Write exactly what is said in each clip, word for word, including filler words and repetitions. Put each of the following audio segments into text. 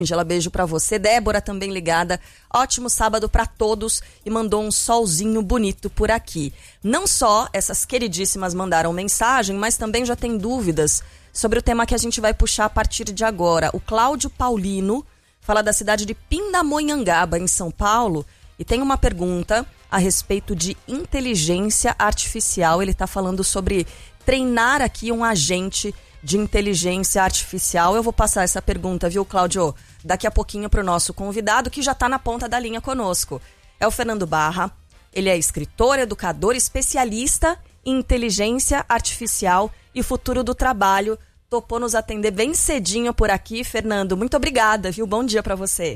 Angela, beijo pra você. Débora também ligada. Ótimo sábado pra todos e mandou um solzinho bonito por aqui. Não só essas queridíssimas mandaram mensagem, mas também já tem dúvidas sobre o tema que a gente vai puxar a partir de agora. O Cláudio Paulino fala da cidade de Pindamonhangaba, em São Paulo, e tem uma pergunta a respeito de inteligência artificial. Ele tá falando sobre treinar aqui um agente de inteligência artificial. Eu vou passar essa pergunta, viu, Cláudio, daqui a pouquinho para o nosso convidado, que já está na ponta da linha conosco. É o Fernando Barra. Ele é escritor, educador, especialista em inteligência artificial e futuro do trabalho. Topou nos atender bem cedinho por aqui. Fernando, muito obrigada, viu? Bom dia para você.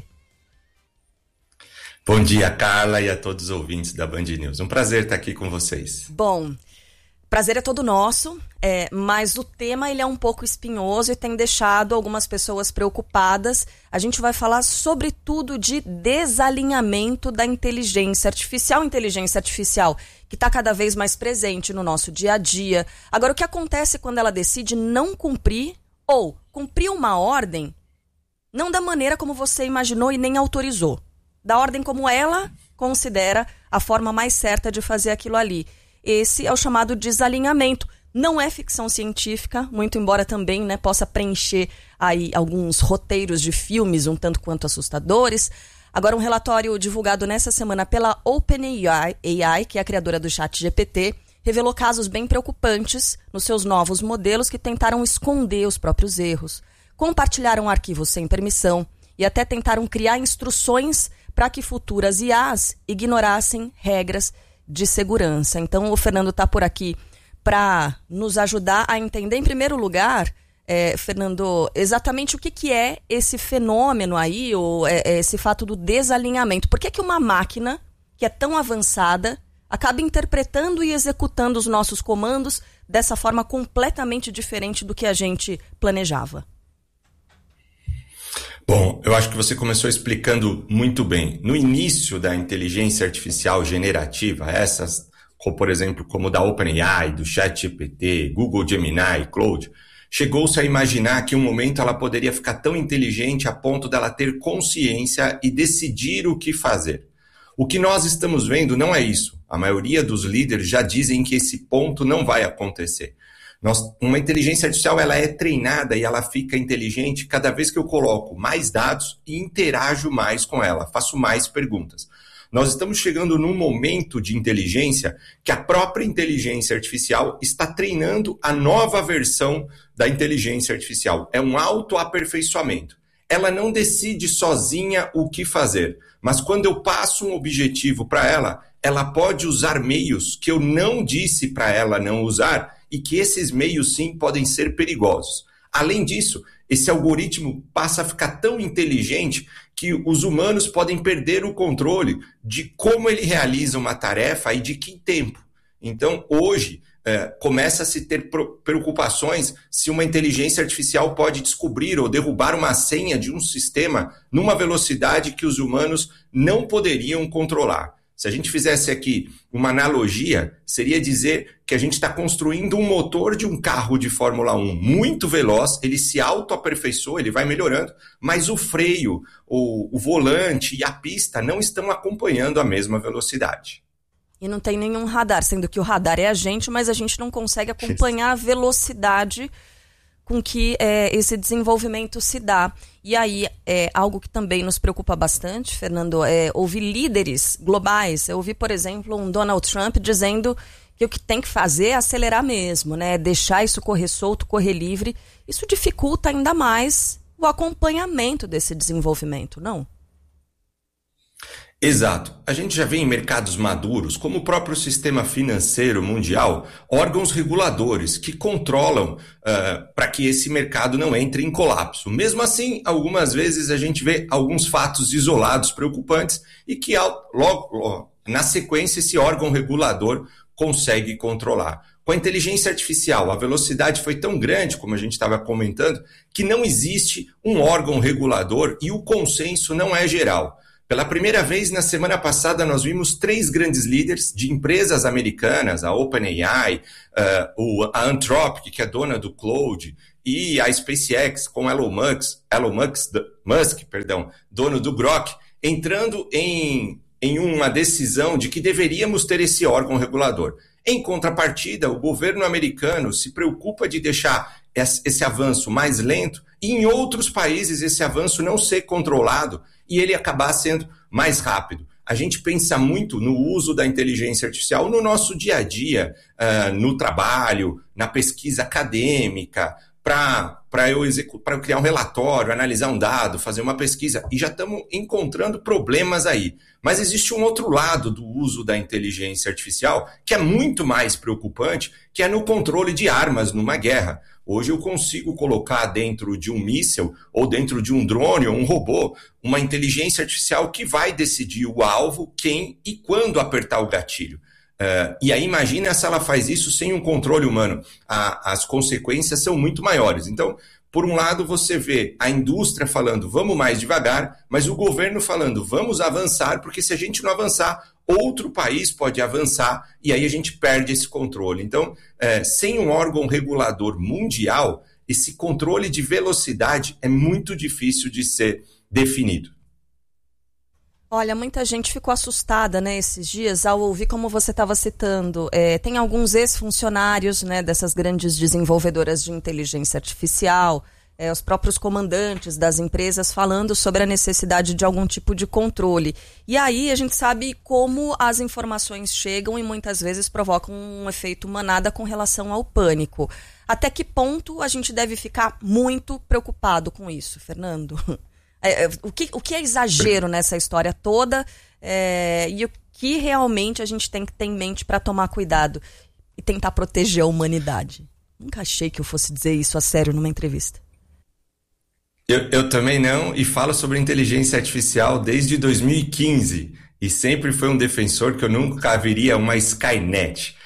Bom dia, Carla, e a todos os ouvintes da Band News. Um prazer estar aqui com vocês. Bom, prazer é todo nosso, é, mas o tema ele é um pouco espinhoso e tem deixado algumas pessoas preocupadas. A gente vai falar sobretudo de desalinhamento da inteligência artificial, inteligência artificial que está cada vez mais presente no nosso dia a dia. Agora, o que acontece quando ela decide não cumprir ou cumprir uma ordem, não da maneira como você imaginou e nem autorizou, da ordem como ela considera a forma mais certa de fazer aquilo ali. Esse é o chamado desalinhamento. Não é ficção científica, muito embora também, né, possa preencher aí alguns roteiros de filmes um tanto quanto assustadores. Agora, um relatório divulgado nessa semana pela OpenAI, A I, que é a criadora do ChatGPT, revelou casos bem preocupantes nos seus novos modelos que tentaram esconder os próprios erros, compartilharam arquivos sem permissão e até tentaram criar instruções para que futuras I As ignorassem regras de segurança. Então, o Fernando está por aqui para nos ajudar a entender, em primeiro lugar, é, Fernando, exatamente o que, que é esse fenômeno aí, ou é, é esse fato do desalinhamento. Por que, que uma máquina que é tão avançada acaba interpretando e executando os nossos comandos dessa forma completamente diferente do que a gente planejava? Bom, eu acho que você começou explicando muito bem. No início da inteligência artificial generativa, essas, como, por exemplo, como da OpenAI, do ChatGPT, Google Gemini, Claude, chegou-se a imaginar que em um momento ela poderia ficar tão inteligente a ponto dela ter consciência e decidir o que fazer. O que nós estamos vendo não é isso. A maioria dos líderes já dizem que esse ponto não vai acontecer. Nós, uma inteligência artificial ela é treinada e ela fica inteligente cada vez que eu coloco mais dados e interajo mais com ela, faço mais perguntas. Nós estamos chegando num momento de inteligência que a própria inteligência artificial está treinando a nova versão da inteligência artificial. É um autoaperfeiçoamento. Ela não decide sozinha o que fazer, mas quando eu passo um objetivo para ela, ela pode usar meios que eu não disse para ela não usar e que esses meios, sim, podem ser perigosos. Além disso, esse algoritmo passa a ficar tão inteligente que os humanos podem perder o controle de como ele realiza uma tarefa e de que tempo. Então, hoje, é, começa a se ter preocupações se uma inteligência artificial pode descobrir ou derrubar uma senha de um sistema numa velocidade que os humanos não poderiam controlar. Se a gente fizesse aqui uma analogia, seria dizer que a gente está construindo um motor de um carro de Fórmula um muito veloz, ele se autoaperfeiçoa, ele vai melhorando, mas o freio, o, o volante e a pista não estão acompanhando a mesma velocidade. E não tem nenhum radar, sendo que o radar é a gente, mas a gente não consegue acompanhar a velocidade com que é, esse desenvolvimento se dá. E aí, é, algo que também nos preocupa bastante, Fernando, é ouvir líderes globais. Eu ouvi, por exemplo, um Donald Trump dizendo que o que tem que fazer é acelerar mesmo, né? Deixar isso correr solto, correr livre. Isso dificulta ainda mais o acompanhamento desse desenvolvimento, não? Exato. A gente já vê em mercados maduros, como o próprio sistema financeiro mundial, órgãos reguladores que controlam uh, para que esse mercado não entre em colapso. Mesmo assim, algumas vezes a gente vê alguns fatos isolados preocupantes e que logo, logo na sequência esse órgão regulador consegue controlar. Com a inteligência artificial, a velocidade foi tão grande, como a gente estava comentando, que não existe um órgão regulador e o consenso não é geral. Pela primeira vez, na semana passada, nós vimos três grandes líderes de empresas americanas, a OpenAI, uh, a Anthropic, que é dona do Claude, e a SpaceX com Elon Musk, Elon Musk, Musk perdão, dono do Grok, entrando em, em uma decisão de que deveríamos ter esse órgão regulador. Em contrapartida, o governo americano se preocupa de deixar esse, esse avanço mais lento e em outros países esse avanço não ser controlado e ele acabar sendo mais rápido. A gente pensa muito no uso da inteligência artificial no nosso dia a dia, uh, no trabalho, na pesquisa acadêmica, para para eu, execu- para eu criar um relatório, analisar um dado, fazer uma pesquisa, e já estamos encontrando problemas aí. Mas existe um outro lado do uso da inteligência artificial que é muito mais preocupante, que é no controle de armas numa guerra. Hoje eu consigo colocar dentro de um míssil, ou dentro de um drone, ou um robô, uma inteligência artificial que vai decidir o alvo, quem e quando apertar o gatilho. Uh, e aí imagina se ela faz isso sem um controle humano. A, as consequências são muito maiores. Então, por um lado, você vê a indústria falando vamos mais devagar, mas o governo falando vamos avançar, porque se a gente não avançar, outro país pode avançar e aí a gente perde esse controle. Então, é, sem um órgão regulador mundial, esse controle de velocidade é muito difícil de ser definido. Olha, muita gente ficou assustada, né, esses dias ao ouvir como você estava citando. É, tem alguns ex-funcionários, né, dessas grandes desenvolvedoras de inteligência artificial, é, os próprios comandantes das empresas falando sobre a necessidade de algum tipo de controle. E aí a gente sabe como as informações chegam e muitas vezes provocam um efeito manada com relação ao pânico. Até que ponto a gente deve ficar muito preocupado com isso, Fernando? É, o, que, o que é exagero nessa história toda é, e o que realmente a gente tem que ter em mente para tomar cuidado e tentar proteger a humanidade? Nunca achei que eu fosse dizer isso a sério numa entrevista. Eu, eu também não, e falo sobre inteligência artificial desde dois mil e quinze e sempre fui um defensor que eu nunca viria uma Skynet.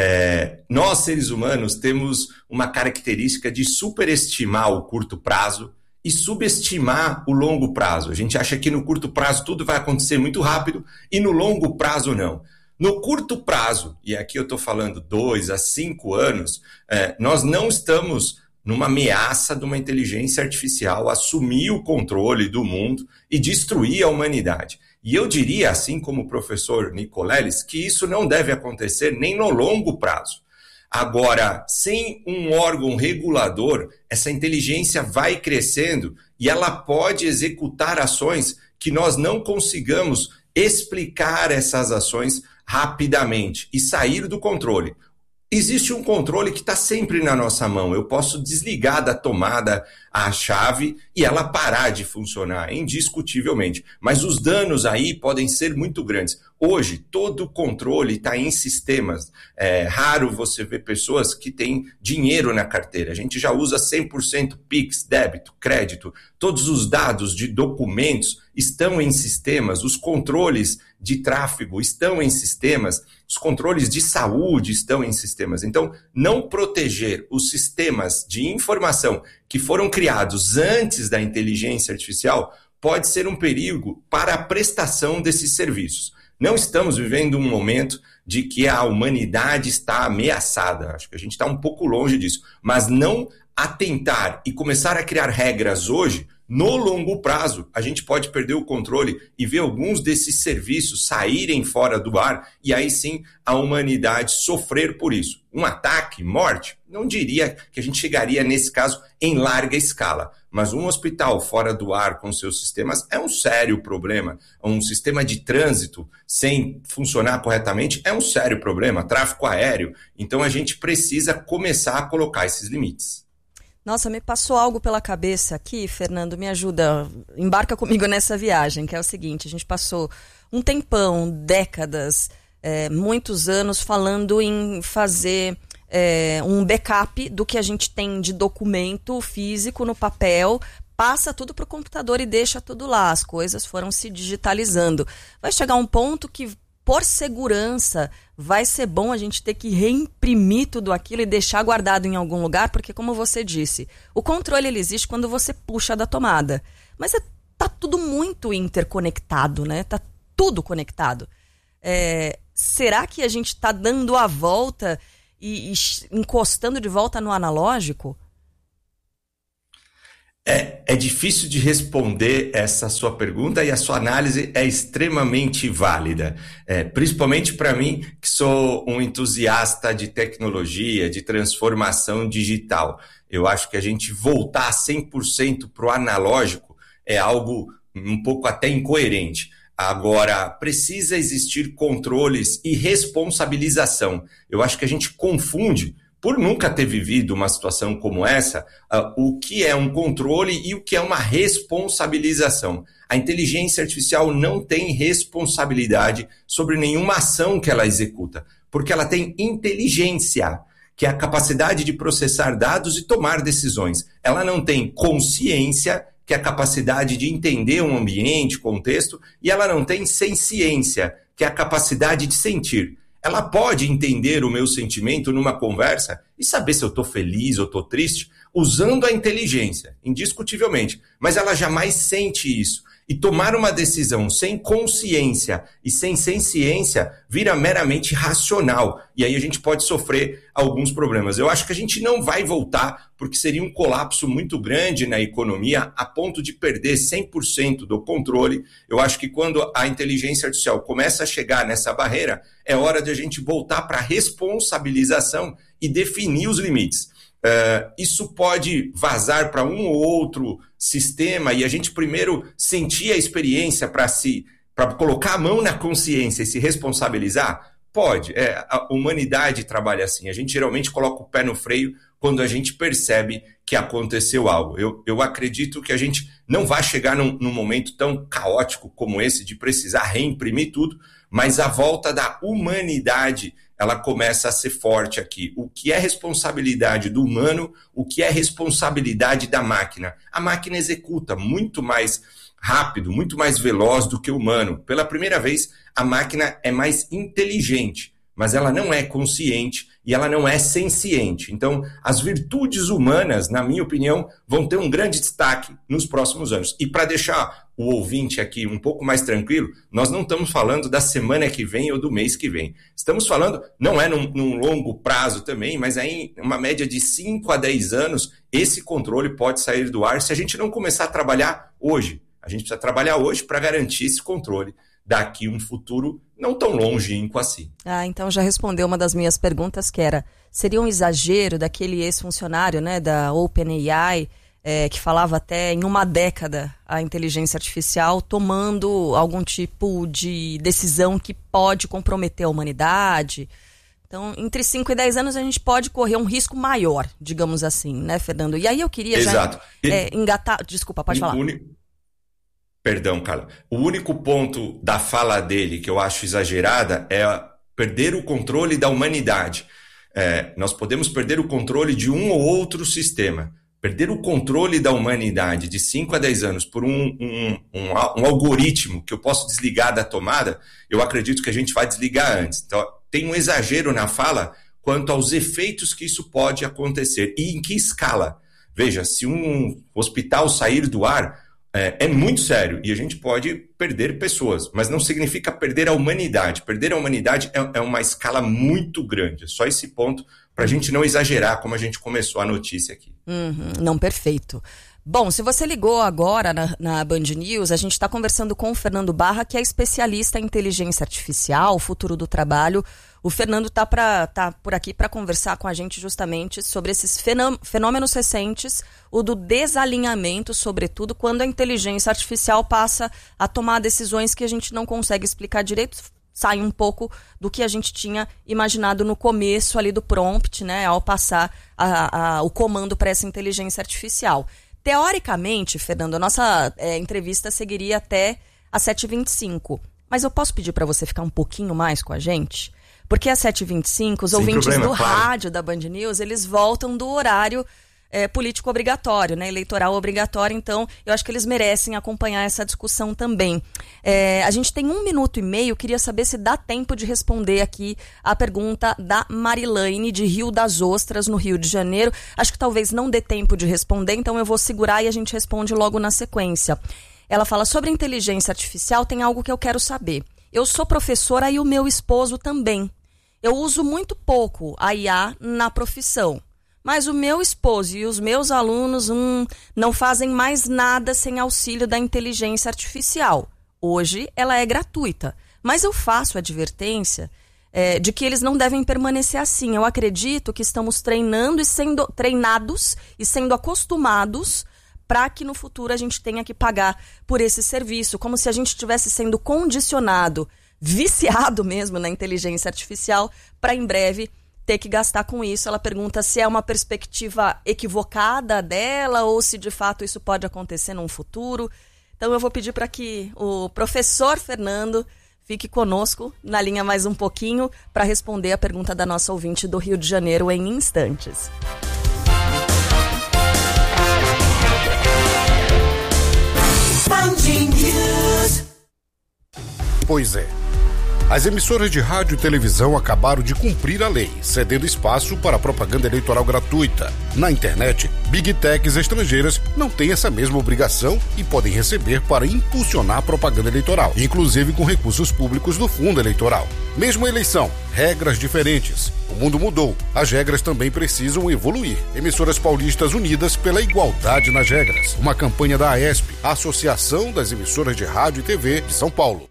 É, nós, seres humanos, temos uma característica de superestimar o curto prazo e subestimar o longo prazo. A gente acha que no curto prazo tudo vai acontecer muito rápido e no longo prazo não. No curto prazo, e aqui eu estou falando dois a cinco anos, é, nós não estamos numa ameaça de uma inteligência artificial assumir o controle do mundo e destruir a humanidade. E eu diria, assim como o professor Nicoleles, que isso não deve acontecer nem no longo prazo. Agora, sem um órgão regulador, essa inteligência vai crescendo e ela pode executar ações que nós não consigamos explicar essas ações rapidamente e sair do controle. Existe um controle que está sempre na nossa mão. Eu posso desligar da tomada a chave e ela parar de funcionar, indiscutivelmente. Mas os danos aí podem ser muito grandes. Hoje, todo o controle está em sistemas. É raro você ver pessoas que têm dinheiro na carteira. A gente já usa cem por cento Pix, débito, crédito. Todos os dados de documentos estão em sistemas. Os controles de tráfego estão em sistemas. Os controles de saúde estão em sistemas. Então, não proteger os sistemas de informação que foram criados antes da inteligência artificial pode ser um perigo para a prestação desses serviços. Não estamos vivendo um momento de que a humanidade está ameaçada. Acho que a gente está um pouco longe disso. Mas não atentar e começar a criar regras hoje, no longo prazo, a gente pode perder o controle e ver alguns desses serviços saírem fora do ar e aí sim a humanidade sofrer por isso. Um ataque, morte, não diria que a gente chegaria nesse caso em larga escala, mas um hospital fora do ar com seus sistemas é um sério problema. Um sistema de trânsito sem funcionar corretamente é um sério problema, tráfego aéreo. Então a gente precisa começar a colocar esses limites. Nossa, me passou algo pela cabeça aqui, Fernando, me ajuda, embarca comigo nessa viagem, que é o seguinte, a gente passou um tempão, décadas, é, muitos anos falando em fazer é, um backup do que a gente tem de documento físico no papel, passa tudo para o computador e deixa tudo lá, as coisas foram se digitalizando. Vai chegar um ponto que, por segurança, vai ser bom a gente ter que reimprimir tudo aquilo e deixar guardado em algum lugar, porque, como você disse, o controle ele existe quando você puxa da tomada. Mas é, tá tudo muito interconectado, né? Tá tudo conectado. É, será que a gente está dando a volta e, e encostando de volta no analógico? É, é difícil de responder essa sua pergunta e a sua análise é extremamente válida, é, principalmente para mim, que sou um entusiasta de tecnologia, de transformação digital. Eu acho que a gente voltar cem por cento para o analógico é algo um pouco até incoerente. Agora, precisa existir controles e responsabilização. Eu acho que a gente confunde, por nunca ter vivido uma situação como essa, uh, o que é um controle e o que é uma responsabilização. A inteligência artificial não tem responsabilidade sobre nenhuma ação que ela executa, porque ela tem inteligência, que é a capacidade de processar dados e tomar decisões. Ela não tem consciência, que é a capacidade de entender um ambiente, contexto, e ela não tem senciência, que é a capacidade de sentir. Ela pode entender o meu sentimento numa conversa e saber se eu estou feliz ou estou triste usando a inteligência, indiscutivelmente. Mas ela jamais sente isso. E tomar uma decisão sem consciência e sem senciência vira meramente racional. E aí a gente pode sofrer alguns problemas. Eu acho que a gente não vai voltar, porque seria um colapso muito grande na economia a ponto de perder cem por cento do controle. Eu acho que quando a inteligência artificial começa a chegar nessa barreira, é hora de a gente voltar para a responsabilização e definir os limites. Uh, isso pode vazar para um ou outro sistema e a gente primeiro sentir a experiência para se, para colocar a mão na consciência e se responsabilizar? Pode. É, a humanidade trabalha assim. A gente geralmente coloca o pé no freio quando a gente percebe que aconteceu algo. Eu, eu acredito que a gente não vai chegar num, num momento tão caótico como esse de precisar reimprimir tudo, mas a volta da humanidade ela começa a ser forte aqui. O que é responsabilidade do humano, o que é responsabilidade da máquina? A máquina executa muito mais rápido, muito mais veloz do que o humano. Pela primeira vez, a máquina é mais inteligente, mas ela não é consciente e ela não é senciente. Então, as virtudes humanas, na minha opinião, vão ter um grande destaque nos próximos anos. E para deixar o ouvinte aqui um pouco mais tranquilo, nós não estamos falando da semana que vem ou do mês que vem. Estamos falando, não é num, num longo prazo também, mas aí em uma média de cinco a dez anos, esse controle pode sair do ar se a gente não começar a trabalhar hoje. A gente precisa trabalhar hoje para garantir esse controle daqui um futuro não tão longínquo assim. Ah, então já respondeu uma das minhas perguntas, que era, seria um exagero daquele ex-funcionário, né, da OpenAI, é, que falava até em uma década a inteligência artificial tomando algum tipo de decisão que pode comprometer a humanidade. Então, entre cinco e dez anos a gente pode correr um risco maior, digamos assim, né, Fernando? E aí eu queria Exato. já é, engatar... Desculpa, pode falar. Uni... Perdão, Carla. O único ponto da fala dele que eu acho exagerada é perder o controle da humanidade. É, nós podemos perder o controle de um ou outro sistema. Perder o controle da humanidade de cinco a dez anos por um, um, um, um algoritmo que eu posso desligar da tomada, eu acredito que a gente vai desligar antes. Então, tem um exagero na fala quanto aos efeitos que isso pode acontecer e em que escala. Veja, se um hospital sair do ar, é, é muito sério e a gente pode perder pessoas, mas não significa perder a humanidade. Perder a humanidade é, é uma escala muito grande. É só esse ponto para a gente não exagerar como a gente começou a notícia aqui. Uhum, não, perfeito. Bom, se você ligou agora na, na Band News, a gente está conversando com o Fernando Barra, que é especialista em inteligência artificial, futuro do trabalho. O Fernando está tá por aqui para conversar com a gente justamente sobre esses fenômenos recentes, o do desalinhamento, sobretudo, quando a inteligência artificial passa a tomar decisões que a gente não consegue explicar direito, sai um pouco do que a gente tinha imaginado no começo ali do prompt, né, ao passar a, a, o comando para essa inteligência artificial. Teoricamente, Fernando, a nossa é, entrevista seguiria até às sete e vinte e cinco, mas eu posso pedir para você ficar um pouquinho mais com a gente? Porque às sete e vinte e cinco, os Sem ouvintes problema, do claro. rádio da Band News, eles voltam do horário é, político obrigatório, né, eleitoral obrigatório, então eu acho que eles merecem acompanhar essa discussão também. É, a gente tem um minuto e meio, queria saber se dá tempo de responder aqui a pergunta da Marilane, de Rio das Ostras, no Rio de Janeiro. Acho que talvez não dê tempo de responder, então eu vou segurar e a gente responde logo na sequência. Ela fala, sobre inteligência artificial tem algo que eu quero saber. Eu sou professora e o meu esposo também. Eu uso muito pouco a I A na profissão, mas o meu esposo e os meus alunos hum, não fazem mais nada sem auxílio da inteligência artificial. Hoje ela é gratuita, mas eu faço advertência é, de que eles não devem permanecer assim. Eu acredito que estamos treinando e sendo treinados e sendo acostumados para que no futuro a gente tenha que pagar por esse serviço, como se a gente estivesse sendo condicionado, viciado mesmo na inteligência artificial, para em breve ter que gastar com isso. Ela pergunta se é uma perspectiva equivocada dela ou se de fato isso pode acontecer num futuro. Então eu vou pedir para que o professor Fernando fique conosco na linha mais um pouquinho para responder a pergunta da nossa ouvinte do Rio de Janeiro em instantes. Pois é. As emissoras de rádio e televisão acabaram de cumprir a lei, cedendo espaço para a propaganda eleitoral gratuita. Na internet, Big Techs estrangeiras não têm essa mesma obrigação e podem receber para impulsionar a propaganda eleitoral, inclusive com recursos públicos do fundo eleitoral. Mesmo a eleição, regras diferentes. O mundo mudou, as regras também precisam evoluir. Emissoras paulistas unidas pela igualdade nas regras. Uma campanha da A E S P, a Associação das Emissoras de Rádio e T V de São Paulo.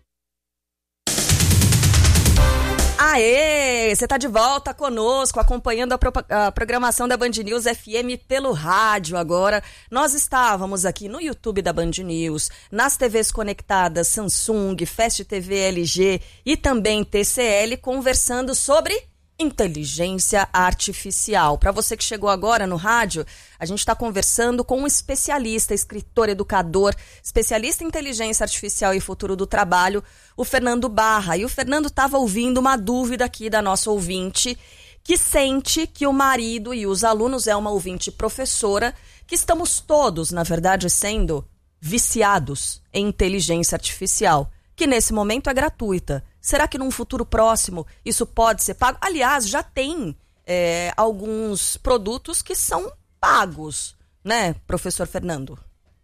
Aê! Você está de volta conosco, acompanhando a, pro, a programação da Band News F M pelo rádio agora. Nós estávamos aqui no YouTube da Band News, nas T Vs conectadas Samsung, Fast T V L G e também T C L, conversando sobre inteligência artificial. Para você que chegou agora no rádio, a gente está conversando com um especialista, escritor, educador, especialista em inteligência artificial e futuro do trabalho, o Fernando Barra. E o Fernando estava ouvindo uma dúvida aqui da nossa ouvinte, que sente que o marido e os alunos, é uma ouvinte professora, que estamos todos, na verdade, sendo viciados em inteligência artificial, que nesse momento é gratuita. Será que num futuro próximo isso pode ser pago? Aliás, já tem é, alguns produtos que são pagos, né, professor Fernando?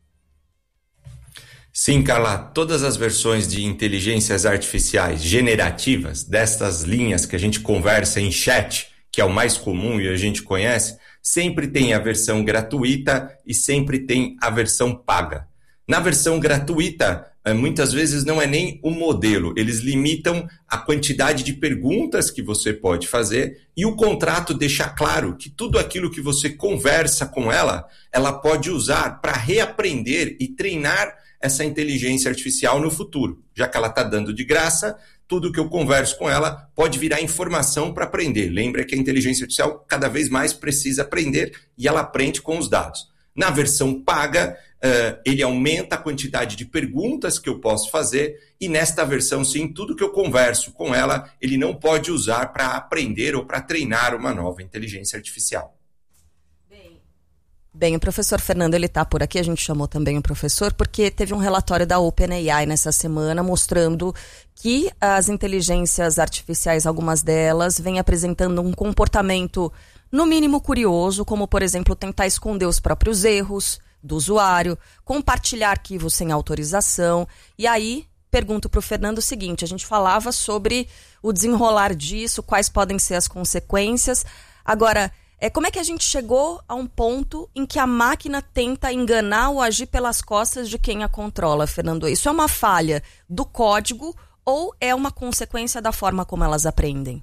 Sim, Carla, todas as versões de inteligências artificiais generativas, destas linhas que a gente conversa em chat, que é o mais comum e a gente conhece, sempre tem a versão gratuita e sempre tem a versão paga. Na versão gratuita, muitas vezes não é nem o modelo, eles limitam a quantidade de perguntas que você pode fazer e o contrato deixa claro que tudo aquilo que você conversa com ela, ela pode usar para reaprender e treinar essa inteligência artificial no futuro. Já que ela está dando de graça, tudo que eu converso com ela pode virar informação para aprender. Lembra que a inteligência artificial cada vez mais precisa aprender e ela aprende com os dados. Na versão paga, uh, ele aumenta a quantidade de perguntas que eu posso fazer e nesta versão, sim, tudo que eu converso com ela, ele não pode usar para aprender ou para treinar uma nova inteligência artificial. Bem, bem, o professor Fernando, ele está por aqui, a gente chamou também o professor, porque teve um relatório da OpenAI nessa semana mostrando que as inteligências artificiais, algumas delas, vêm apresentando um comportamento no mínimo curioso, como, por exemplo, tentar esconder os próprios erros do usuário, compartilhar arquivos sem autorização. E aí, pergunto para o Fernando o seguinte, a gente falava sobre o desenrolar disso, quais podem ser as consequências. Agora, é, como é que a gente chegou a um ponto em que a máquina tenta enganar ou agir pelas costas de quem a controla, Fernando? Isso é uma falha do código ou é uma consequência da forma como elas aprendem?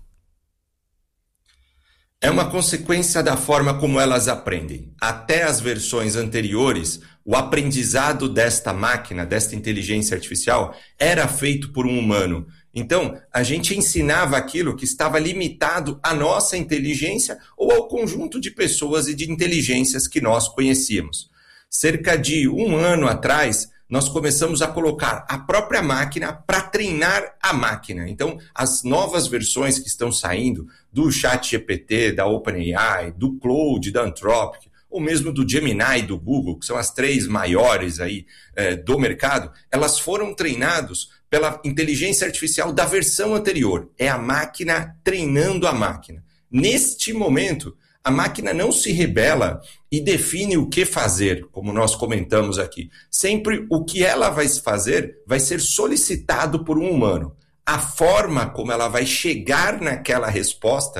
É uma consequência da forma como elas aprendem. Até as versões anteriores, o aprendizado desta máquina, desta inteligência artificial, era feito por um humano. Então, a gente ensinava aquilo que estava limitado à nossa inteligência ou ao conjunto de pessoas e de inteligências que nós conhecíamos. Cerca de um ano atrás, nós começamos a colocar a própria máquina para treinar a máquina. Então, as novas versões que estão saindo do ChatGPT, da OpenAI, do Claude, da Anthropic, ou mesmo do Gemini, do Google, que são as três maiores aí eh, do mercado, elas foram treinadas pela inteligência artificial da versão anterior. É a máquina treinando a máquina. Neste momento, a máquina não se rebela e define o que fazer, como nós comentamos aqui. Sempre o que ela vai fazer vai ser solicitado por um humano. A forma como ela vai chegar naquela resposta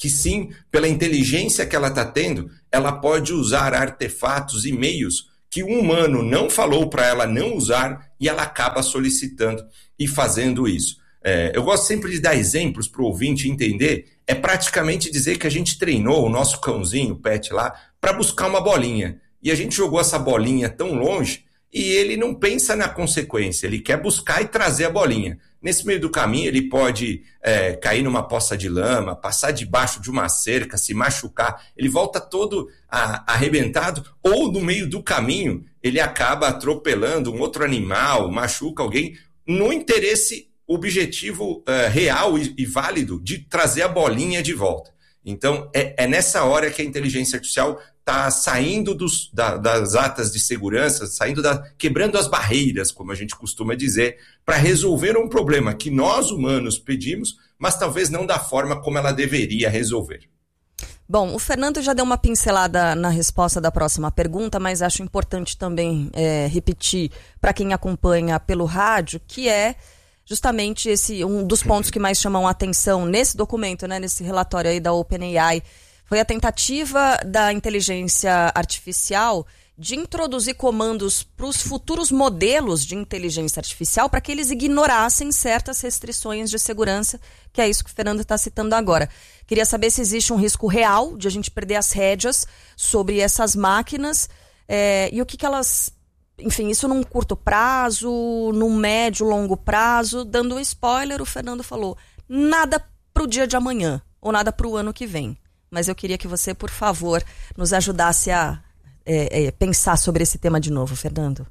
que sim, pela inteligência que ela está tendo, ela pode usar artefatos e meios que um humano não falou para ela não usar e ela acaba solicitando e fazendo isso. É, eu gosto sempre de dar exemplos para o ouvinte entender, é praticamente dizer que a gente treinou o nosso cãozinho, o pet lá, para buscar uma bolinha. E a gente jogou essa bolinha tão longe e ele não pensa na consequência, ele quer buscar e trazer a bolinha. Nesse meio do caminho ele pode é, cair numa poça de lama, passar debaixo de uma cerca, se machucar, ele volta todo a, arrebentado, ou no meio do caminho ele acaba atropelando um outro animal, machuca alguém, no interesse objetivo uh, real e, e válido de trazer a bolinha de volta. Então, é, é nessa hora que a inteligência artificial está saindo dos, da, das atas de segurança, saindo da, quebrando as barreiras, como a gente costuma dizer, para resolver um problema que nós humanos pedimos, mas talvez não da forma como ela deveria resolver. Bom, o Fernando já deu uma pincelada na resposta da próxima pergunta, mas acho importante também é, repetir para quem acompanha pelo rádio, que é justamente esse um dos pontos que mais chamam a atenção nesse documento, né, nesse relatório aí da OpenAI, foi a tentativa da inteligência artificial de introduzir comandos para os futuros modelos de inteligência artificial para que eles ignorassem certas restrições de segurança, que é isso que o Fernando está citando agora. Queria saber se existe um risco real de a gente perder as rédeas sobre essas máquinas é, e o que, que elas... Enfim, isso num curto prazo, num médio, longo prazo. Dando um spoiler, o Fernando falou nada para o dia de amanhã ou nada para o ano que vem. Mas eu queria que você, por favor, nos ajudasse a é, é, pensar sobre esse tema de novo, Fernando.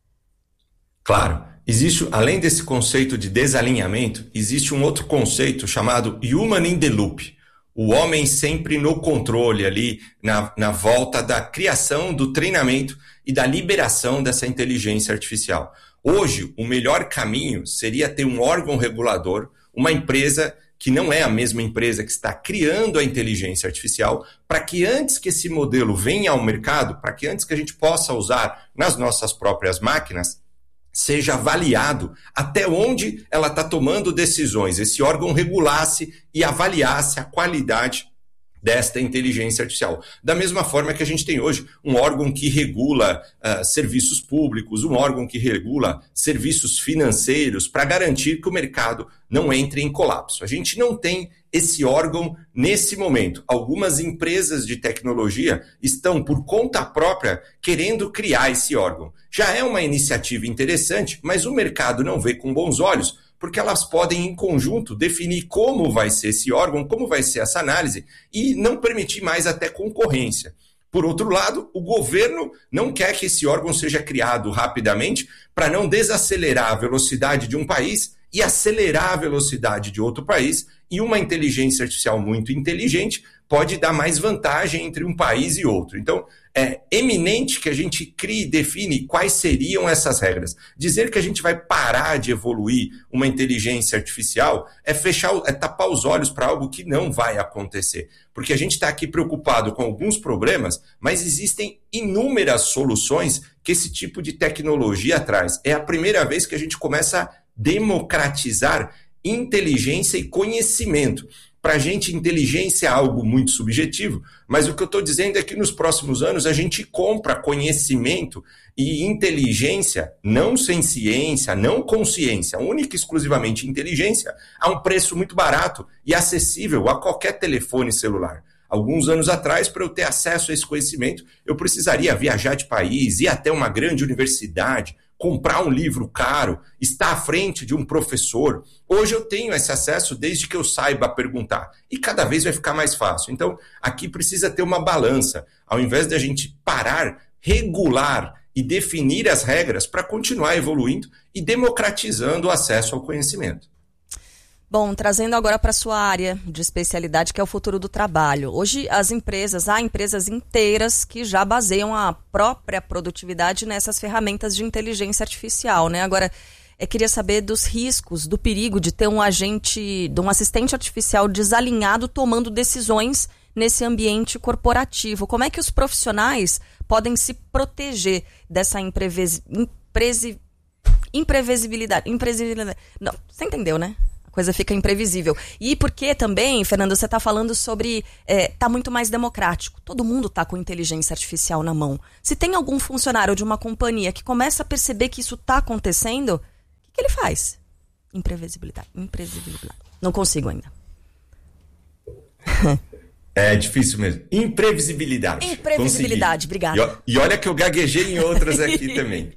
Claro. Existe, além desse conceito de desalinhamento, existe um outro conceito chamado Human in the Loop. O homem sempre no controle ali, na, na volta da criação, do treinamento e da liberação dessa inteligência artificial. Hoje, o melhor caminho seria ter um órgão regulador, uma empresa que não é a mesma empresa que está criando a inteligência artificial, para que antes que esse modelo venha ao mercado, para que antes que a gente possa usar nas nossas próprias máquinas, seja avaliado até onde ela está tomando decisões, esse órgão regulasse e avaliasse a qualidade desta inteligência artificial. Da mesma forma que a gente tem hoje um órgão que regula uh, serviços públicos, um órgão que regula serviços financeiros para garantir que o mercado não entre em colapso. A gente não tem esse órgão nesse momento. Algumas empresas de tecnologia estão, por conta própria, querendo criar esse órgão. Já é uma iniciativa interessante, mas o mercado não vê com bons olhos, porque elas podem, em conjunto, definir como vai ser esse órgão, como vai ser essa análise, e não permitir mais até concorrência. Por outro lado, o governo não quer que esse órgão seja criado rapidamente para não desacelerar a velocidade de um país e acelerar a velocidade de outro país, e uma inteligência artificial muito inteligente pode dar mais vantagem entre um país e outro. Então, é eminente que a gente crie e define quais seriam essas regras. Dizer que a gente vai parar de evoluir uma inteligência artificial é fechar, é tapar os olhos para algo que não vai acontecer. Porque a gente está aqui preocupado com alguns problemas, mas existem inúmeras soluções que esse tipo de tecnologia traz. É a primeira vez que a gente começa a democratizar inteligência e conhecimento. Para a gente, inteligência é algo muito subjetivo, mas o que eu estou dizendo é que nos próximos anos a gente compra conhecimento e inteligência, não sem ciência, não com ciência, única e exclusivamente inteligência, a um preço muito barato e acessível a qualquer telefone celular. Alguns anos atrás, para eu ter acesso a esse conhecimento, eu precisaria viajar de país, ir até uma grande universidade, comprar um livro caro, estar à frente de um professor. Hoje eu tenho esse acesso desde que eu saiba perguntar. E cada vez vai ficar mais fácil. Então, aqui precisa ter uma balança. Ao invés de a gente parar, regular e definir as regras para continuar evoluindo e democratizando o acesso ao conhecimento. Bom, trazendo agora para a sua área de especialidade, que é o futuro do trabalho. Hoje, as empresas, há empresas inteiras que já baseiam a própria produtividade nessas ferramentas de inteligência artificial, né? Agora, eu queria saber dos riscos, do perigo de ter um agente, de um assistente artificial desalinhado tomando decisões nesse ambiente corporativo. Como é que os profissionais podem se proteger dessa imprevis, impresi, imprevisibilidade? Imprevisibilidade. Não, você entendeu, né? coisa fica imprevisível. E porque também, Fernando, você está falando sobre... Está é, muito mais democrático. Todo mundo está com inteligência artificial na mão. Se tem algum funcionário de uma companhia que começa a perceber que isso está acontecendo, o que, que ele faz? Imprevisibilidade. Imprevisibilidade. Não consigo ainda. É difícil mesmo. Imprevisibilidade. Imprevisibilidade, Consegui. Obrigada. E, e olha que eu gaguejei em outras aqui também.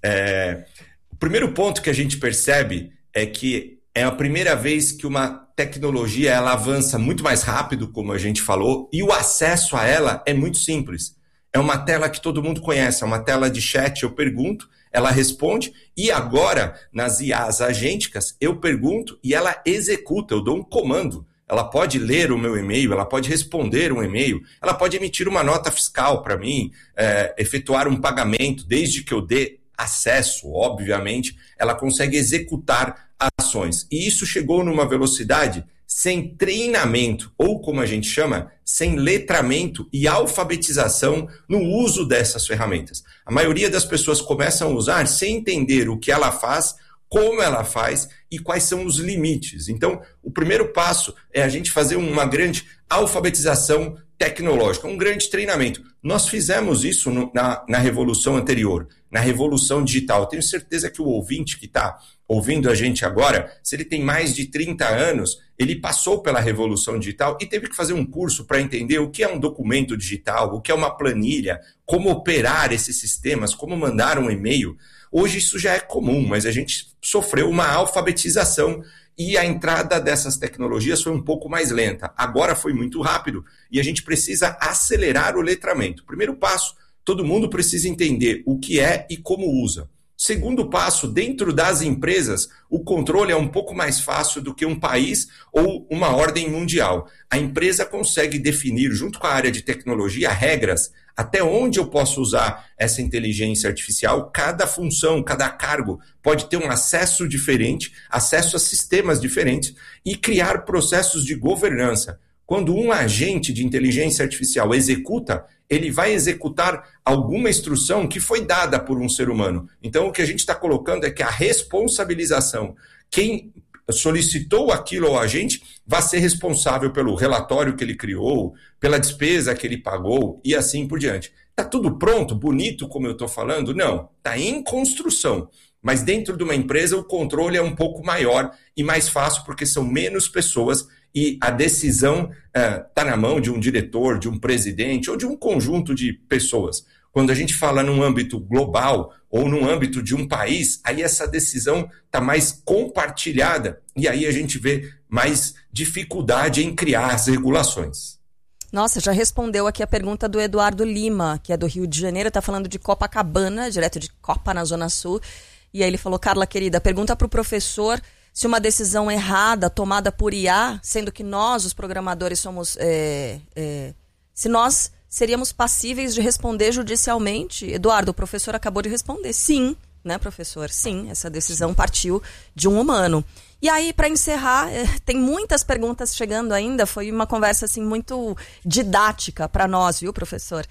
É, o primeiro ponto que a gente percebe é que é a primeira vez que uma tecnologia ela avança muito mais rápido, como a gente falou, e o acesso a ela é muito simples. É uma tela que todo mundo conhece, é uma tela de chat, eu pergunto, ela responde, e agora, nas I As agênticas, eu pergunto e ela executa, eu dou um comando. Ela pode ler o meu e-mail, ela pode responder um e-mail, ela pode emitir uma nota fiscal para mim, é, efetuar um pagamento, desde que eu dê acesso, obviamente, ela consegue executar ações. E isso chegou numa velocidade sem treinamento, ou como a gente chama, sem letramento e alfabetização no uso dessas ferramentas. A maioria das pessoas começam a usar sem entender o que ela faz, como ela faz e quais são os limites. Então, o primeiro passo é a gente fazer uma grande alfabetização tecnológica, um grande treinamento. Nós fizemos isso no, na, na revolução anterior, na revolução digital. Tenho certeza que o ouvinte que está ouvindo a gente agora, se ele tem mais de trinta anos, ele passou pela revolução digital e teve que fazer um curso para entender o que é um documento digital, o que é uma planilha, como operar esses sistemas, como mandar um e-mail. Hoje isso já é comum, mas a gente sofreu uma alfabetização e a entrada dessas tecnologias foi um pouco mais lenta. Agora foi muito rápido e a gente precisa acelerar o letramento. Primeiro passo, todo mundo precisa entender o que é e como usa. Segundo passo, dentro das empresas, o controle é um pouco mais fácil do que um país ou uma ordem mundial. A empresa consegue definir, junto com a área de tecnologia, regras até onde eu posso usar essa inteligência artificial. Cada função, cada cargo pode ter um acesso diferente, acesso a sistemas diferentes e criar processos de governança. Quando um agente de inteligência artificial executa, ele vai executar alguma instrução que foi dada por um ser humano. Então, o que a gente está colocando é que a responsabilização, quem solicitou aquilo ao agente, vai ser responsável pelo relatório que ele criou, pela despesa que ele pagou e assim por diante. Está tudo pronto, bonito, como eu estou falando? Não, está em construção. Mas dentro de uma empresa o controle é um pouco maior e mais fácil porque são menos pessoas e a decisão está uh, na mão de um diretor, de um presidente ou de um conjunto de pessoas. Quando a gente fala num âmbito global ou num âmbito de um país, aí essa decisão está mais compartilhada e aí a gente vê mais dificuldade em criar as regulações. Nossa, já respondeu aqui a pergunta do Eduardo Lima, que é do Rio de Janeiro, está falando de Copacabana, direto de Copa, na Zona Sul. E aí ele falou, Carla, querida, pergunta para o professor se uma decisão errada tomada por I A, sendo que nós, os programadores, somos... É, é, se nós seríamos passíveis de responder judicialmente. Eduardo, o professor acabou de responder. Sim, né, professor? Sim, essa decisão partiu de um humano. E aí, para encerrar, tem muitas perguntas chegando ainda. Foi uma conversa assim, muito didática para nós, viu, professor?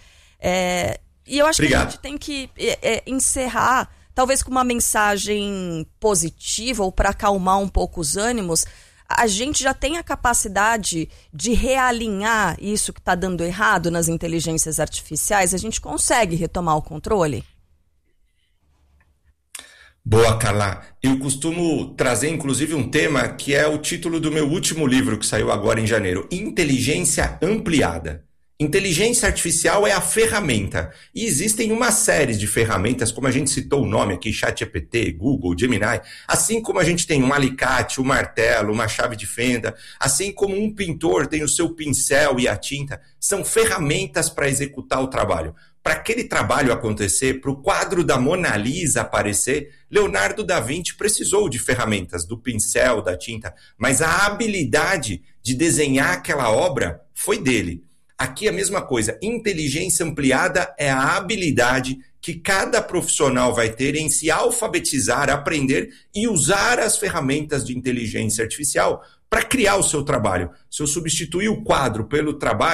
É, e eu acho Obrigado. que a gente tem que é, é, encerrar... talvez com uma mensagem positiva ou para acalmar um pouco os ânimos. A gente já tem a capacidade de realinhar isso que está dando errado nas inteligências artificiais? A gente consegue retomar o controle? Boa, Carla. Eu costumo trazer, inclusive, um tema que é o título do meu último livro, que saiu agora em janeiro, Inteligência Ampliada. Inteligência artificial é a ferramenta e existem uma série de ferramentas, como a gente citou o nome aqui, ChatGPT, Google, Gemini, assim como a gente tem um alicate, um martelo, uma chave de fenda, assim como um pintor tem o seu pincel e a tinta, são ferramentas para executar o trabalho. Para aquele trabalho acontecer, para o quadro da Mona Lisa aparecer, Leonardo da Vinci precisou de ferramentas, do pincel, da tinta, mas a habilidade de desenhar aquela obra foi dele. Aqui a mesma coisa, inteligência ampliada é a habilidade que cada profissional vai ter em se alfabetizar, aprender e usar as ferramentas de inteligência artificial para criar o seu trabalho. Se eu substituir o quadro pelo trabalho,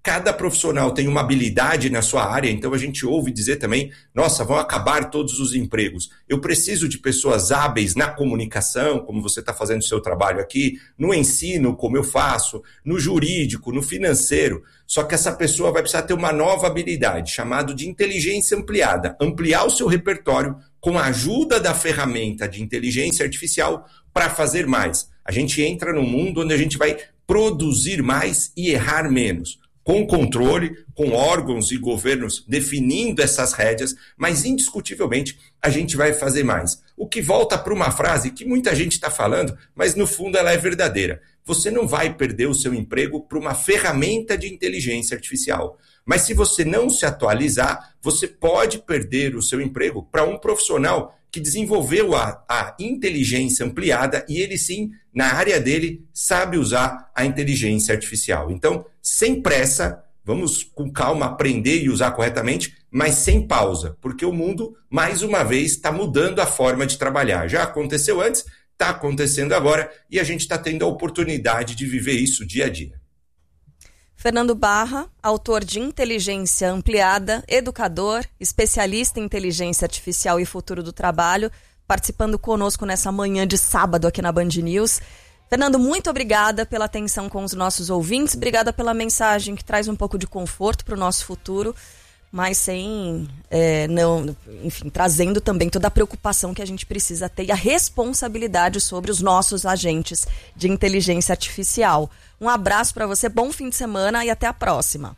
Cada profissional tem uma habilidade na sua área, então a gente ouve dizer também, nossa, vão acabar todos os empregos. Eu preciso de pessoas hábeis na comunicação, como você está fazendo o seu trabalho aqui, no ensino, como eu faço, no jurídico, no financeiro. Só que essa pessoa vai precisar ter uma nova habilidade, chamada de inteligência ampliada. Ampliar o seu repertório com a ajuda da ferramenta de inteligência artificial para fazer mais. A gente entra num mundo onde a gente vai produzir mais e errar menos. Com controle, com órgãos e governos definindo essas rédeas, mas indiscutivelmente a gente vai fazer mais. O que volta para uma frase que muita gente está falando, mas no fundo ela é verdadeira. Você não vai perder o seu emprego para uma ferramenta de inteligência artificial. Mas se você não se atualizar, você pode perder o seu emprego para um profissional que desenvolveu a, a inteligência ampliada e ele sim, na área dele, sabe usar a inteligência artificial. Então, sem pressa, vamos com calma aprender e usar corretamente, mas sem pausa, porque o mundo, mais uma vez, está mudando a forma de trabalhar. Já aconteceu antes, está acontecendo agora e a gente está tendo a oportunidade de viver isso dia a dia. Fernando Barra, autor de Inteligência Ampliada, educador, especialista em inteligência artificial e futuro do trabalho, participando conosco nessa manhã de sábado aqui na Band News. Fernando, muito obrigada pela atenção com os nossos ouvintes, obrigada pela mensagem que traz um pouco de conforto para o nosso futuro, mas sem, é, não, enfim, trazendo também toda a preocupação que a gente precisa ter e a responsabilidade sobre os nossos agentes de inteligência artificial. Um abraço para você, bom fim de semana e até a próxima.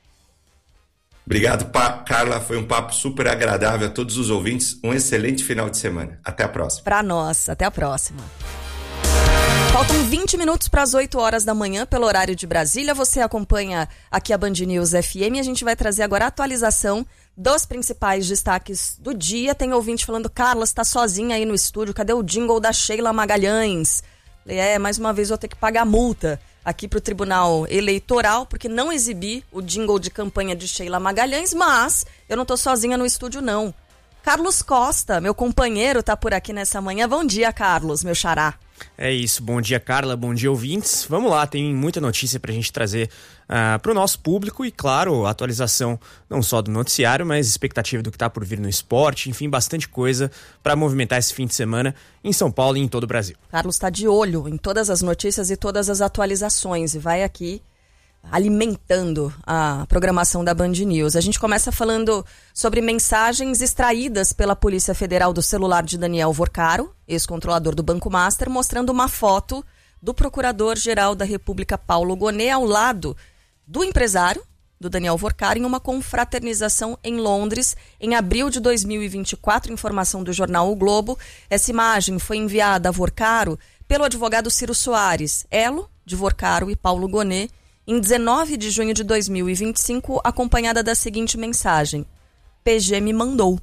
Obrigado, Carla. Foi um papo super agradável a todos os ouvintes. Um excelente final de semana. Até a próxima. Para nós, até a próxima. Faltam vinte minutos para as oito horas da manhã, pelo horário de Brasília. Você acompanha aqui a Band News F M e a gente vai trazer agora a atualização dos principais destaques do dia. Tem ouvinte falando, Carla, você está sozinha aí no estúdio, cadê o jingle da Sheila Magalhães? É, mais uma vez vou ter que pagar multa aqui para o Tribunal Eleitoral, porque não exibi o jingle de campanha de Sheila Magalhães, mas eu não estou sozinha no estúdio, não. Carlos Costa, meu companheiro, está por aqui nessa manhã. Bom dia, Carlos, meu xará. É isso, bom dia, Carla, bom dia, ouvintes. Vamos lá, tem muita notícia pra gente trazer uh, pro nosso público e, claro, atualização não só do noticiário, mas expectativa do que tá por vir no esporte, enfim, bastante coisa para movimentar esse fim de semana em São Paulo e em todo o Brasil. Carlos está de olho em todas as notícias e todas as atualizações e vai aqui alimentando a programação da Band News. A gente começa falando sobre mensagens extraídas pela Polícia Federal do celular de Daniel Vorcaro, ex-controlador do Banco Master, mostrando uma foto do Procurador-Geral da República, Paulo Gonet, ao lado do empresário, do Daniel Vorcaro, em uma confraternização em Londres, em abril de dois mil e vinte e quatro, informação do jornal O Globo. Essa imagem foi enviada a Vorcaro pelo advogado Ciro Soares, elo de Vorcaro e Paulo Gonet, em dezenove de junho de dois mil e vinte e cinco, acompanhada da seguinte mensagem: P G me mandou.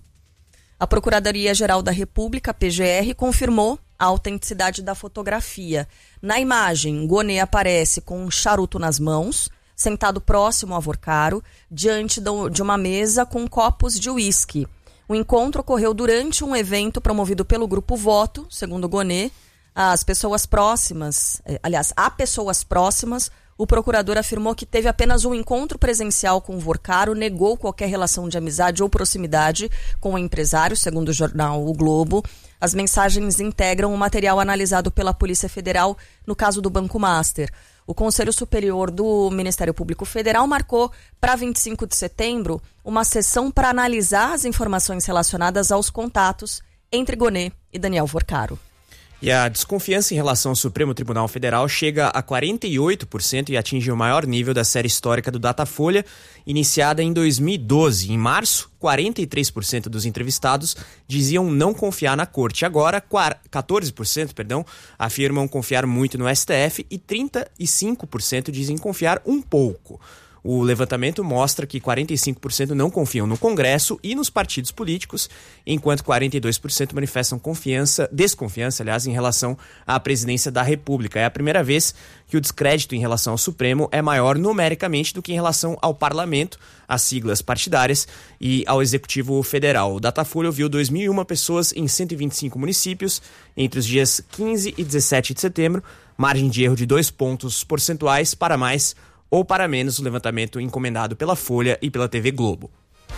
A Procuradoria-Geral da República, P G R, confirmou a autenticidade da fotografia. Na imagem, Gonet aparece com um charuto nas mãos, sentado próximo a Vorcaro, diante de uma mesa com copos de uísque. O encontro ocorreu durante um evento promovido pelo Grupo Voto, segundo Gonet. As pessoas próximas, aliás, há pessoas próximas. O procurador afirmou que teve apenas um encontro presencial com o Vorcaro, negou qualquer relação de amizade ou proximidade com o empresário, segundo o jornal O Globo. As mensagens integram o material analisado pela Polícia Federal no caso do Banco Master. O Conselho Superior do Ministério Público Federal marcou para vinte e cinco de setembro uma sessão para analisar as informações relacionadas aos contatos entre Gonet e Daniel Vorcaro. E a desconfiança em relação ao Supremo Tribunal Federal chega a quarenta e oito por cento e atinge o maior nível da série histórica do Datafolha, iniciada em dois mil e doze. Em março, quarenta e três por cento dos entrevistados diziam não confiar na corte. Agora, quatorze por cento perdão, afirmam confiar muito no S T F e trinta e cinco por cento dizem confiar um pouco. O levantamento mostra que quarenta e cinco por cento não confiam no Congresso e nos partidos políticos, enquanto quarenta e dois por cento manifestam confiança, desconfiança, aliás, em relação à presidência da República. É a primeira vez que o descrédito em relação ao Supremo é maior numericamente do que em relação ao Parlamento, às siglas partidárias e ao Executivo Federal. O Datafolha ouviu dois mil e uma pessoas em cento e vinte e cinco municípios entre os dias quinze e dezessete de setembro, margem de erro de dois pontos percentuais para mais ou para menos o levantamento encomendado pela Folha e pela T V Globo.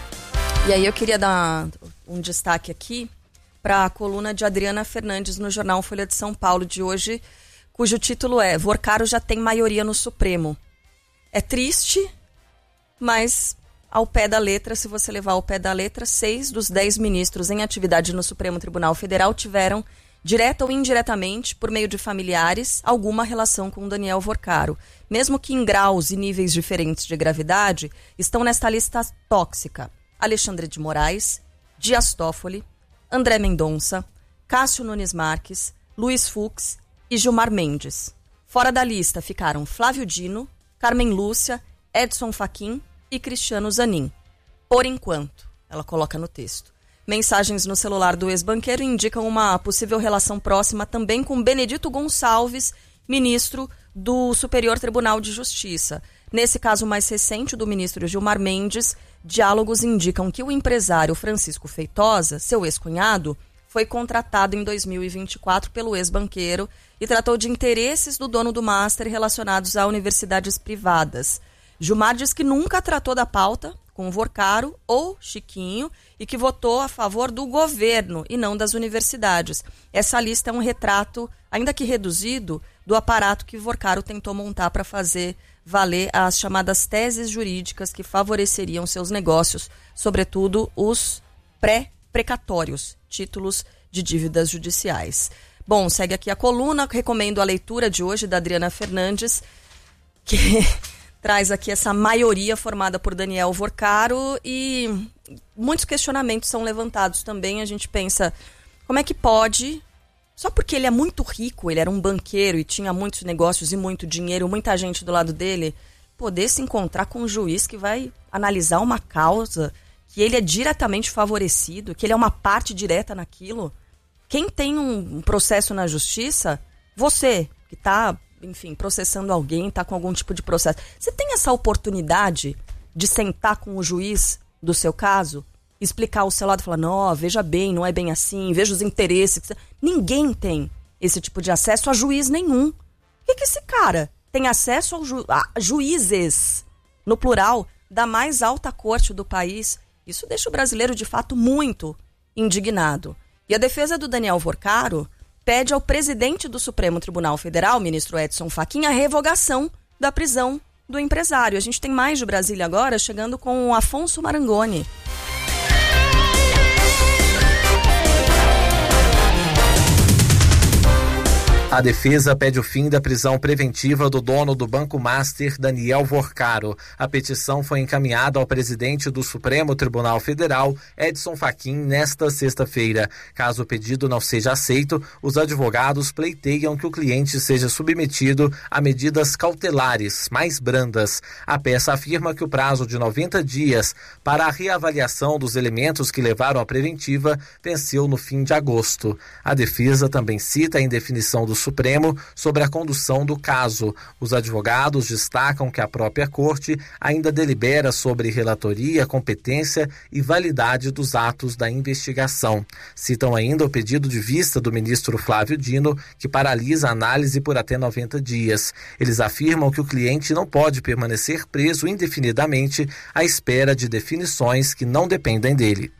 E aí eu queria dar um destaque aqui para a coluna de Adriana Fernandes no jornal Folha de São Paulo de hoje, cujo título é Vorcaro já tem maioria no Supremo. É triste, mas ao pé da letra, se você levar ao pé da letra, seis dos dez ministros em atividade no Supremo Tribunal Federal tiveram, direta ou indiretamente, por meio de familiares, alguma relação com Daniel Vorcaro. Mesmo que em graus e níveis diferentes de gravidade, estão nesta lista tóxica Alexandre de Moraes, Dias Toffoli, André Mendonça, Cássio Nunes Marques, Luiz Fux e Gilmar Mendes. Fora da lista ficaram Flávio Dino, Carmen Lúcia, Edson Fachin e Cristiano Zanin. Por enquanto, ela coloca no texto. Mensagens no celular do ex-banqueiro indicam uma possível relação próxima também com Benedito Gonçalves, ministro do Superior Tribunal de Justiça. Nesse caso mais recente, do ministro Gilmar Mendes, diálogos indicam que o empresário Francisco Feitosa, seu ex-cunhado, foi contratado em dois mil e vinte e quatro pelo ex-banqueiro e tratou de interesses do dono do Master relacionados a universidades privadas. Gilmar diz que nunca tratou da pauta com o Vorcaro ou Chiquinho e que votou a favor do governo e não das universidades. Essa lista é um retrato, ainda que reduzido, do aparato que Vorcaro tentou montar para fazer valer as chamadas teses jurídicas que favoreceriam seus negócios, sobretudo os pré-precatórios, títulos de dívidas judiciais. Bom, segue aqui a coluna, recomendo a leitura de hoje da Adriana Fernandes, que traz aqui essa maioria formada por Daniel Vorcaro e muitos questionamentos são levantados também. A gente pensa, como é que pode, só porque ele é muito rico, ele era um banqueiro e tinha muitos negócios e muito dinheiro, muita gente do lado dele, poder se encontrar com um juiz que vai analisar uma causa que ele é diretamente favorecido, que ele é uma parte direta naquilo? Quem tem um processo na justiça, você que está, enfim, processando alguém, está com algum tipo de processo, você tem essa oportunidade de sentar com o juiz do seu caso, explicar o seu lado e falar, não, veja bem, não é bem assim, veja os interesses. Ninguém tem esse tipo de acesso a juiz nenhum. Por que, que esse cara tem acesso ao ju- a juízes, no plural, da mais alta corte do país? Isso deixa o brasileiro, de fato, muito indignado. E a defesa do Daniel Vorcaro pede ao presidente do Supremo Tribunal Federal, ministro Edson Fachin, a revogação da prisão do empresário. A gente tem mais de Brasília agora, chegando com o Afonso Marangoni. A defesa pede o fim da prisão preventiva do dono do Banco Master, Daniel Vorcaro. A petição foi encaminhada ao presidente do Supremo Tribunal Federal, Edson Fachin, nesta sexta-feira. Caso o pedido não seja aceito, os advogados pleiteiam que o cliente seja submetido a medidas cautelares mais brandas. A peça afirma que o prazo de noventa dias para a reavaliação dos elementos que levaram à preventiva venceu no fim de agosto. A defesa também cita a indefinição do Supremo sobre a condução do caso. Os advogados destacam que a própria Corte ainda delibera sobre relatoria, competência e validade dos atos da investigação. Citam ainda o pedido de vista do ministro Flávio Dino, que paralisa a análise por até noventa dias. Eles afirmam que o cliente não pode permanecer preso indefinidamente à espera de definições que não dependem dele.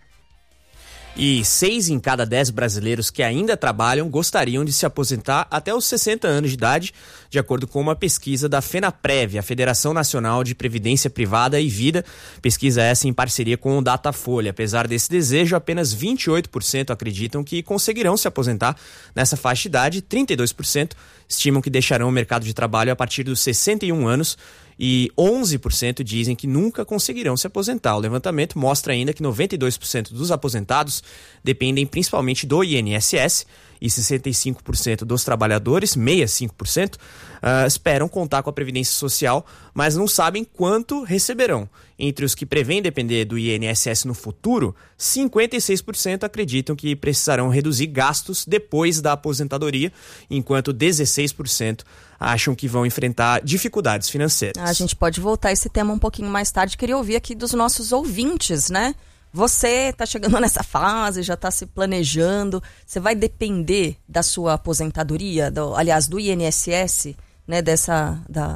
E seis em cada dez brasileiros que ainda trabalham gostariam de se aposentar até os sessenta anos de idade, de acordo com uma pesquisa da FENAPREV, a Federação Nacional de Previdência Privada e Vida, pesquisa essa em parceria com o Datafolha. Apesar desse desejo, apenas vinte e oito por cento acreditam que conseguirão se aposentar nessa faixa de idade, trinta e dois por cento estimam que deixarão o mercado de trabalho a partir dos sessenta e um anos e onze por cento dizem que nunca conseguirão se aposentar. O levantamento mostra ainda que noventa e dois por cento dos aposentados dependem principalmente do I N S S e sessenta e cinco por cento dos trabalhadores, sessenta e cinco por cento, uh, esperam contar com a Previdência Social, mas não sabem quanto receberão. Entre os que prevêem depender do I N S S no futuro, cinquenta e seis por cento acreditam que precisarão reduzir gastos depois da aposentadoria, enquanto dezesseis por cento acham que vão enfrentar dificuldades financeiras. A gente pode voltar a esse tema um pouquinho mais tarde. Queria ouvir aqui dos nossos ouvintes, né? Você está chegando nessa fase, já está se planejando, você vai depender da sua aposentadoria, do, aliás, do I N S S, né, dessa, da,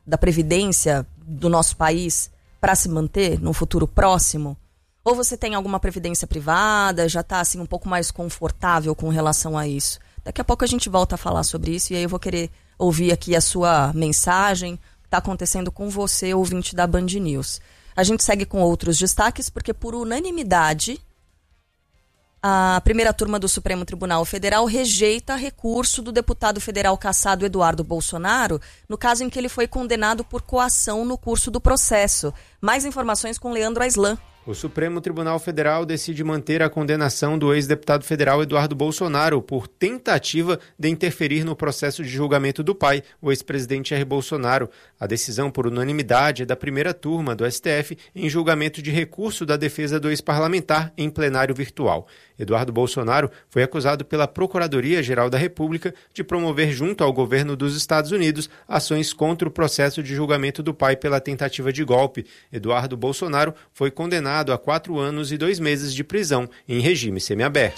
da Previdência do nosso país para se manter no futuro próximo? Ou você tem alguma previdência privada, já está assim, um pouco mais confortável com relação a isso? Daqui a pouco a gente volta a falar sobre isso e aí eu vou querer ouvir aqui a sua mensagem, o que está acontecendo com você, ouvinte da Band News. A gente segue com outros destaques, porque por unanimidade, a primeira turma do Supremo Tribunal Federal rejeita recurso do deputado federal cassado Eduardo Bolsonaro, no caso em que ele foi condenado por coação no curso do processo. Mais informações com Leandro Aislan. O Supremo Tribunal Federal decide manter a condenação do ex-deputado federal Eduardo Bolsonaro por tentativa de interferir no processo de julgamento do pai, o ex-presidente Jair Bolsonaro. A decisão por unanimidade é da primeira turma do S T F em julgamento de recurso da defesa do ex-parlamentar em plenário virtual. Eduardo Bolsonaro foi acusado pela Procuradoria-Geral da República de promover junto ao governo dos Estados Unidos ações contra o processo de julgamento do pai pela tentativa de golpe. Eduardo Bolsonaro foi condenado a quatro anos e dois meses de prisão em regime semiaberto.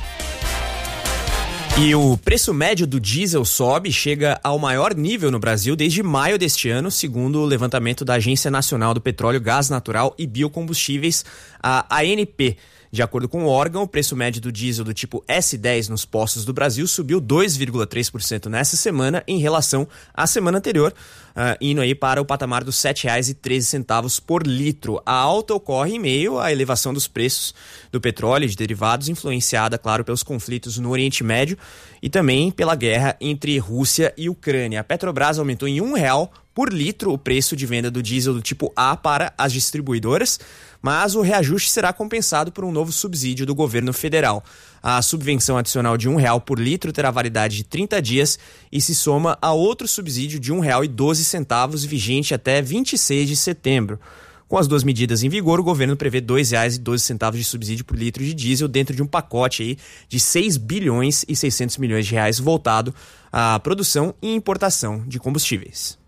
E o preço médio do diesel sobe e chega ao maior nível no Brasil desde maio deste ano, segundo o levantamento da Agência Nacional do Petróleo, Gás Natural e Biocombustíveis, a A N P. De acordo com o órgão, o preço médio do diesel do tipo S dez nos postos do Brasil subiu dois vírgula três por cento nessa semana em relação à semana anterior, uh, indo aí para o patamar dos sete reais e treze centavos por litro. A alta ocorre em meio à elevação dos preços do petróleo e de derivados, influenciada, claro, pelos conflitos no Oriente Médio e também pela guerra entre Rússia e Ucrânia. A Petrobras aumentou em um real por litro o preço de venda do diesel do tipo A para as distribuidoras, mas o reajuste será compensado por um novo subsídio do governo federal. A subvenção adicional de um real por litro terá validade de trinta dias e se soma a outro subsídio de um real e doze centavos vigente até vinte e seis de setembro. Com as duas medidas em vigor, o governo prevê dois reais e doze centavos de subsídio por litro de diesel dentro de um pacote aí de seis bilhões e seiscentos milhões de reais voltado à produção e importação de combustíveis.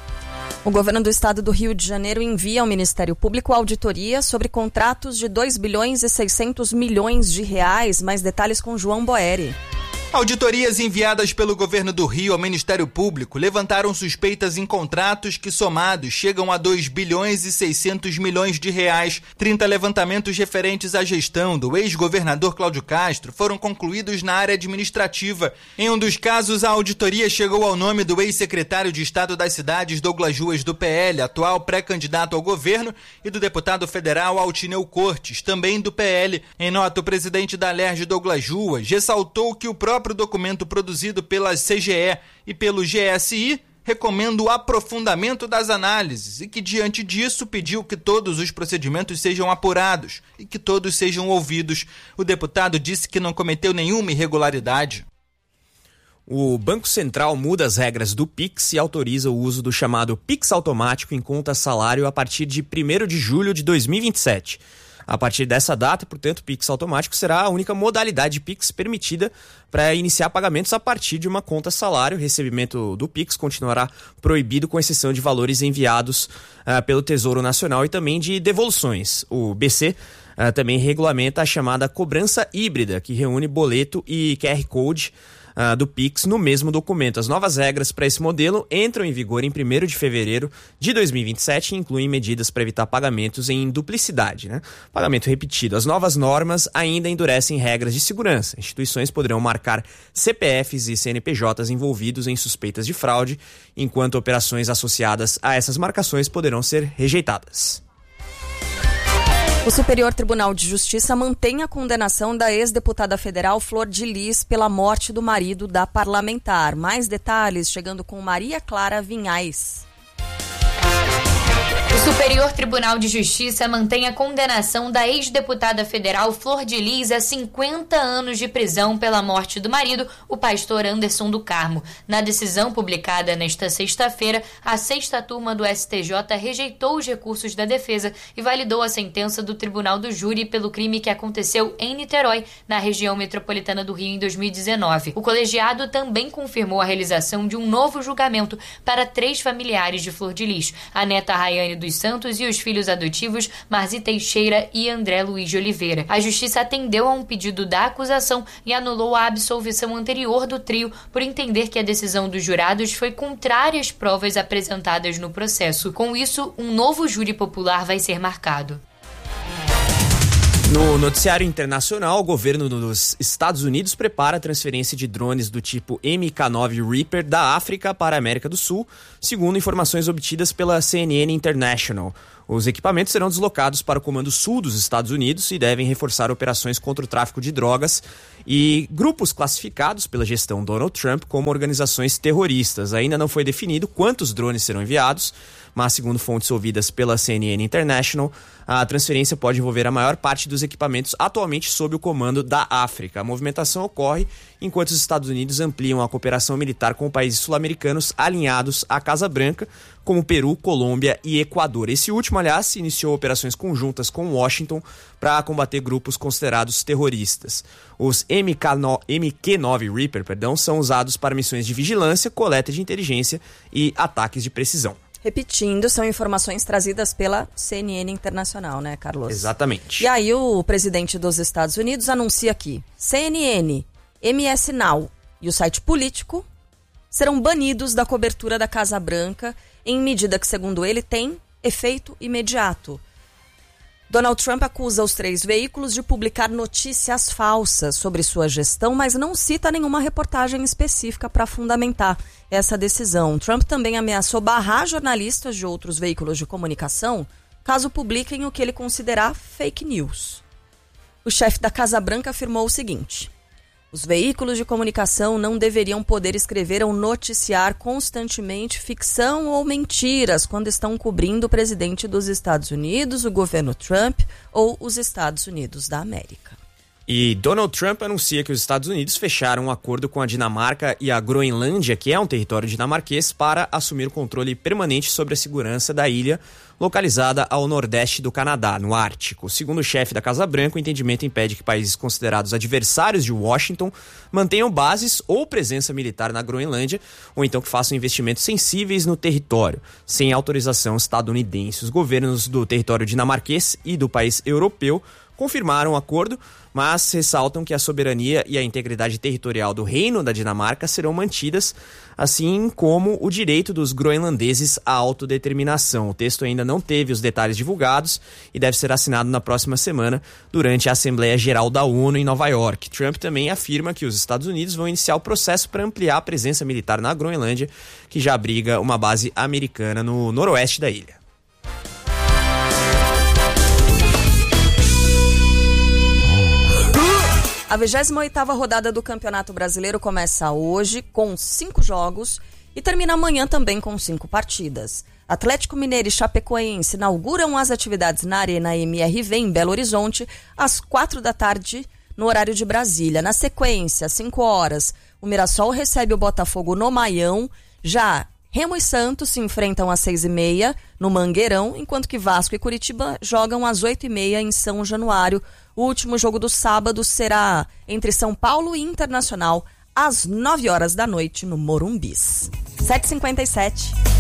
O governo do estado do Rio de Janeiro envia ao Ministério Público auditoria sobre contratos de dois bilhões e seiscentos milhões de reais. Mais detalhes com João Boeri. Auditorias enviadas pelo governo do Rio ao Ministério Público levantaram suspeitas em contratos que, somados, chegam a dois bilhões e seiscentos milhões de reais. trinta levantamentos referentes à gestão do ex-governador Cláudio Castro foram concluídos na área administrativa. Em um dos casos, a auditoria chegou ao nome do ex-secretário de Estado das Cidades, Douglas Ruas, do P L, atual pré-candidato ao governo, e do deputado federal Altineu Cortes, também do P L. Em nota, o presidente da Alerj, Douglas Ruas, ressaltou que o próprio O próprio documento produzido pela C G E e pelo G S I recomenda o aprofundamento das análises e que, diante disso, pediu que todos os procedimentos sejam apurados e que todos sejam ouvidos. O deputado disse que não cometeu nenhuma irregularidade. O Banco Central muda as regras do Pix e autoriza o uso do chamado Pix automático em conta salário a partir de primeiro de julho de dois mil e vinte e sete. A partir dessa data, portanto, o Pix automático será a única modalidade de Pix permitida para iniciar pagamentos a partir de uma conta salário. O recebimento do Pix continuará proibido, com exceção de valores enviados uh, pelo Tesouro Nacional e também de devoluções. O B C uh, também regulamenta a chamada cobrança híbrida, que reúne boleto e Q R Code Uh, do Pix no mesmo documento. As novas regras para esse modelo entram em vigor em primeiro de fevereiro de dois mil e vinte e sete e incluem medidas para evitar pagamentos em duplicidade, né? Pagamento repetido. As novas normas ainda endurecem regras de segurança. Instituições poderão marcar C P Fs e C N P Js envolvidos em suspeitas de fraude, enquanto operações associadas a essas marcações poderão ser rejeitadas. O Superior Tribunal de Justiça mantém a condenação da ex-deputada federal Flor de Lis pela morte do marido da parlamentar. Mais detalhes chegando com Maria Clara Vinhais. O Superior Tribunal de Justiça mantém a condenação da ex-deputada federal Flor de Lis a cinquenta anos de prisão pela morte do marido, o pastor Anderson do Carmo. Na decisão publicada nesta sexta-feira, a sexta turma do S T J rejeitou os recursos da defesa e validou a sentença do Tribunal do Júri pelo crime que aconteceu em Niterói, na região metropolitana do Rio, em dois mil e dezenove. O colegiado também confirmou a realização de um novo julgamento para três familiares de Flor de Lis. A neta Rayane Rayane dos Santos e os filhos adotivos Marzi Teixeira e André Luiz de Oliveira. A justiça atendeu a um pedido da acusação e anulou a absolvição anterior do trio por entender que a decisão dos jurados foi contrária às provas apresentadas no processo. Com isso, um novo júri popular vai ser marcado. No noticiário internacional, o governo dos Estados Unidos prepara a transferência de drones do tipo M K nove Reaper da África para a América do Sul, segundo informações obtidas pela C N N International. Os equipamentos serão deslocados para o Comando Sul dos Estados Unidos e devem reforçar operações contra o tráfico de drogas e grupos classificados pela gestão Donald Trump como organizações terroristas. Ainda não foi definido quantos drones serão enviados, mas segundo fontes ouvidas pela C N N International, a transferência pode envolver a maior parte dos equipamentos atualmente sob o comando da África. A movimentação ocorre enquanto os Estados Unidos ampliam a cooperação militar com países sul-americanos alinhados à Casa Branca, como Peru, Colômbia e Equador. Esse último, aliás, iniciou operações conjuntas com Washington para combater grupos considerados terroristas. Os M K nove Reaper, perdão, são usados para missões de vigilância, coleta de inteligência e ataques de precisão. Repetindo, são informações trazidas pela C N N Internacional, né, Carlos? Exatamente. E aí o presidente dos Estados Unidos anuncia que C N N, M S Now e o site Político serão banidos da cobertura da Casa Branca em medida que, segundo ele, tem efeito imediato. Donald Trump acusa os três veículos de publicar notícias falsas sobre sua gestão, mas não cita nenhuma reportagem específica para fundamentar essa decisão. Trump também ameaçou barrar jornalistas de outros veículos de comunicação caso publiquem o que ele considerar fake news. O chefe da Casa Branca afirmou o seguinte: os veículos de comunicação não deveriam poder escrever ou noticiar constantemente ficção ou mentiras quando estão cobrindo o presidente dos Estados Unidos, o governo Trump ou os Estados Unidos da América. E Donald Trump anuncia que os Estados Unidos fecharam um acordo com a Dinamarca e a Groenlândia, que é um território dinamarquês, para assumir o controle permanente sobre a segurança da ilha, localizada ao nordeste do Canadá, no Ártico. Segundo o chefe da Casa Branca, o entendimento impede que países considerados adversários de Washington mantenham bases ou presença militar na Groenlândia, ou então que façam investimentos sensíveis no território, sem autorização estadunidense. Os governos do território dinamarquês e do país europeu confirmaram o acordo, mas ressaltam que a soberania e a integridade territorial do Reino da Dinamarca serão mantidas, assim como o direito dos groenlandeses à autodeterminação. O texto ainda não teve os detalhes divulgados e deve ser assinado na próxima semana durante a Assembleia Geral da ONU em Nova York. Trump também afirma que os Estados Unidos vão iniciar o processo para ampliar a presença militar na Groenlândia, que já abriga uma base americana no noroeste da ilha. A vigésima oitava rodada do Campeonato Brasileiro começa hoje com cinco jogos e termina amanhã também com cinco partidas. Atlético Mineiro e Chapecoense inauguram as atividades na Arena M R V em Belo Horizonte às quatro da tarde no horário de Brasília. Na sequência, às cinco horas, o Mirassol recebe o Botafogo no Maião. Já Remo e Santos se enfrentam às seis e meia no Mangueirão, enquanto que Vasco e Curitiba jogam às oito e meia em São Januário. O último jogo do sábado será entre São Paulo e Internacional às nove horas da noite no Morumbis. sete e cinquenta e sete.